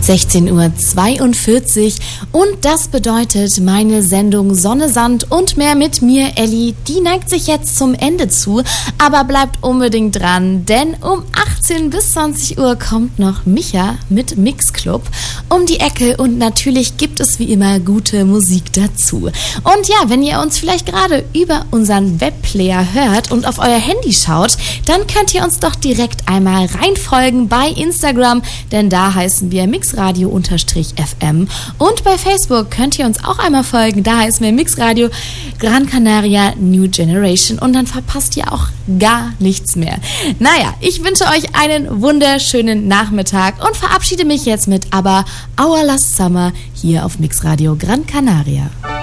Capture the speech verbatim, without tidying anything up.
sechzehn Uhr zweiundvierzig und das bedeutet, meine Sendung Sonne, Sand und mehr mit mir, Elli, die neigt sich jetzt zum Ende zu, aber bleibt unbedingt dran, denn um achtzehn bis zwanzig Uhr kommt noch Micha mit Mixclub um die Ecke und natürlich gibt es wie immer gute Musik dazu. Und ja, wenn ihr uns vielleicht gerade über unseren Webplayer hört und auf euer Handy schaut, dann könnt ihr uns doch direkt einmal reinfolgen bei Instagram, denn da heißen wir mixradio-F M und bei Facebook könnt ihr uns auch einmal folgen, da heißen wir Mixradio Gran Canaria New Generation und dann verpasst ihr auch gar nichts mehr. Naja, ich wünsche euch einen wunderschönen Nachmittag und verabschiede mich jetzt mit aber Our Last Summer hier auf Mixradio Gran Canaria.